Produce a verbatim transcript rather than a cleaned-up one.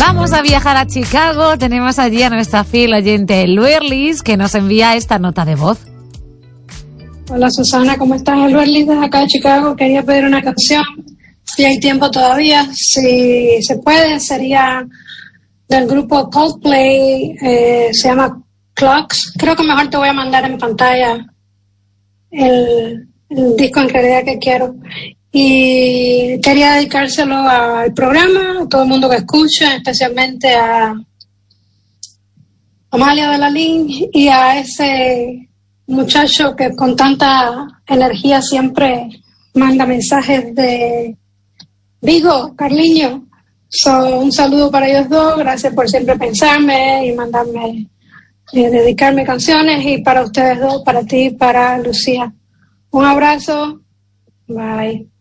Vamos a viajar a Chicago. Tenemos allí a nuestra fiel oyente Luerlis, que nos envía esta nota de voz. Hola Susana, ¿cómo estás? Luerlis desde acá de Chicago. Quería pedir una canción. Si hay tiempo todavía, si se puede, sería del grupo Coldplay. Eh, se llama Clocks. Creo que mejor te voy a mandar en pantalla el, el disco en realidad que quiero. Y quería dedicárselo al programa, a todo el mundo que escucha, especialmente a Amalia de la Lin y a ese muchacho que con tanta energía siempre manda mensajes de Vigo, Carliño. So, un saludo para ellos dos, gracias por siempre pensarme y mandarme, eh, dedicarme canciones, y para ustedes dos, para ti y para Lucía. Un abrazo, bye.